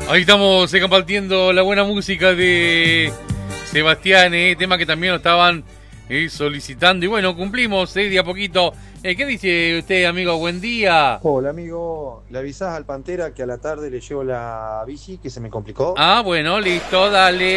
Ahí estamos compartiendo la buena música de Sebastián, tema que también lo estaban solicitando. Y bueno, cumplimos de a poquito. ¿Qué dice usted, amigo? Buen día. Hola amigo, le avisás al Pantera que a la tarde le llevo la bici que se me complicó. Ah, bueno, listo, dale.